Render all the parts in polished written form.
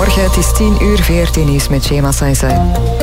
Goedemorgen, het is 10:14 nieuws met Shema Saisai.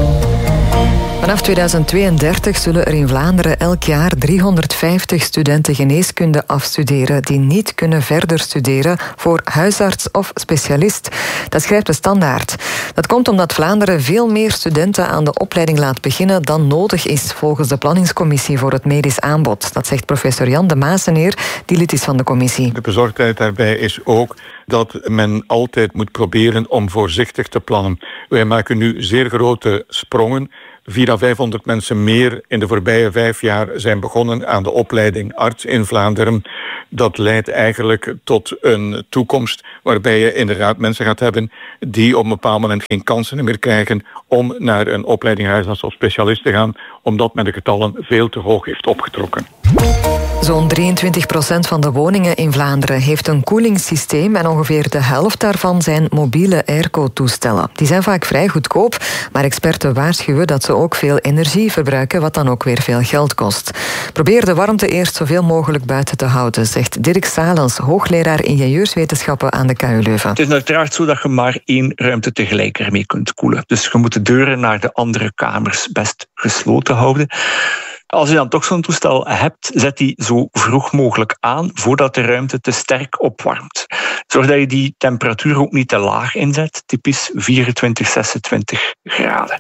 Vanaf 2032 zullen er in Vlaanderen elk jaar 350 studenten geneeskunde afstuderen die niet kunnen verder studeren voor huisarts of specialist. Dat schrijft de Standaard. Dat komt omdat Vlaanderen veel meer studenten aan de opleiding laat beginnen dan nodig is volgens de planningscommissie voor het medisch aanbod. Dat zegt professor Jan de Maaseneer, die lid is van de commissie. De bezorgdheid daarbij is ook dat men altijd moet proberen om voorzichtig te plannen. Wij maken nu zeer grote sprongen. 400 à 500 mensen meer in de voorbije 5 jaar zijn begonnen aan de opleiding arts in Vlaanderen. Dat leidt eigenlijk tot een toekomst waarbij je inderdaad mensen gaat hebben die op een bepaald moment geen kansen meer krijgen om naar een opleiding huisarts of specialist te gaan, omdat men de getallen veel te hoog heeft opgetrokken. Zo'n 23% van de woningen in Vlaanderen heeft een koelingssysteem en ongeveer de helft daarvan zijn mobiele airco-toestellen. Die zijn vaak vrij goedkoop, maar experten waarschuwen dat ze ook veel energie verbruiken, wat dan ook weer veel geld kost. Probeer de warmte eerst zoveel mogelijk buiten te houden, zegt Dirk Salens, hoogleraar ingenieurswetenschappen aan de KU Leuven. Het is uiteraard zo dat je maar 1 ruimte tegelijk ermee kunt koelen. Dus je moet de deuren naar de andere kamers best gesloten houden. Als je dan toch zo'n toestel hebt, zet die zo vroeg mogelijk aan voordat de ruimte te sterk opwarmt. Zorg dat je die temperatuur ook niet te laag inzet, typisch 24, 26 graden.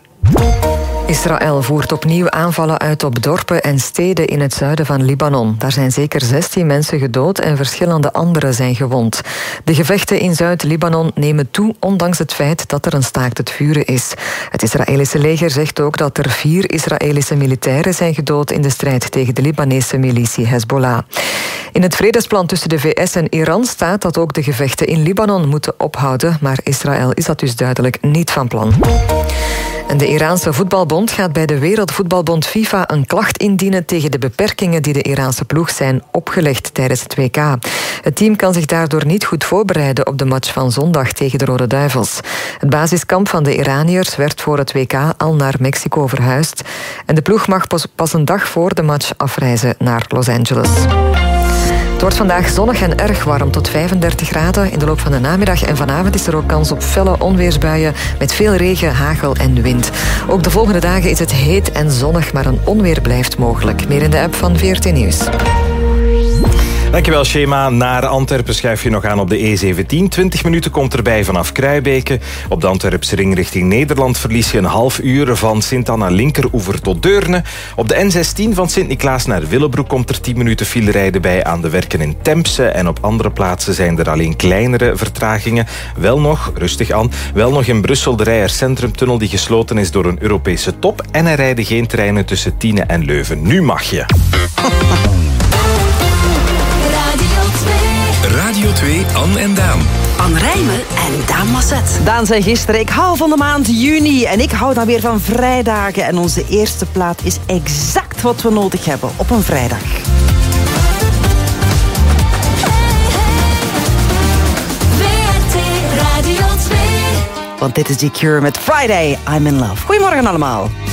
Israël voert opnieuw aanvallen uit op dorpen en steden in het zuiden van Libanon. Daar zijn zeker 16 mensen gedood en verschillende anderen zijn gewond. De gevechten in Zuid-Libanon nemen toe, ondanks het feit dat er een staakt het vuren is. Het Israëlische leger zegt ook dat er 4 Israëlische militairen zijn gedood in de strijd tegen de Libanese militie Hezbollah. In het vredesplan tussen de VS en Iran staat dat ook de gevechten in Libanon moeten ophouden, maar Israël is dat dus duidelijk niet van plan. En de Iraanse voetbalbond gaat bij de Wereldvoetbalbond FIFA een klacht indienen tegen de beperkingen die de Iraanse ploeg zijn opgelegd tijdens het WK. Het team kan zich daardoor niet goed voorbereiden op de match van zondag tegen de Rode Duivels. Het basiskamp van de Iraniërs werd voor het WK al naar Mexico verhuisd. En de ploeg mag pas een dag voor de match afreizen naar Los Angeles. Het wordt vandaag zonnig en erg warm, tot 35 graden. In de loop van de namiddag en vanavond is er ook kans op felle onweersbuien met veel regen, hagel en wind. Ook de volgende dagen is het heet en zonnig, maar een onweer blijft mogelijk. Meer in de app van VRT Nieuws. Dankjewel, Shema. Naar Antwerpen schuif je nog aan op de E17. 20 minuten komt erbij vanaf Kruibeke. Op de Antwerpse ring richting Nederland verlies je een half uur van Sint-Anna linkeroever tot Deurne. Op de N16 van Sint-Niklaas naar Willebroek komt er 10 minuten file rijden bij aan de werken in Tempse. En op andere plaatsen zijn er alleen kleinere vertragingen. Wel nog, rustig aan, wel nog in Brussel de Reijer Centrumtunnel die gesloten is door een Europese top. En er rijden geen treinen tussen Tiene en Leuven. Nu mag je. Radio 2, Anne en Daan. Anne Rijmen en Daan Masset. Daan zei gisteren, ik hou van de maand juni. En ik hou dan weer van vrijdagen. En onze eerste plaat is exact wat we nodig hebben op een vrijdag. Want dit is The Cure met Friday, I'm in Love. Goedemorgen allemaal.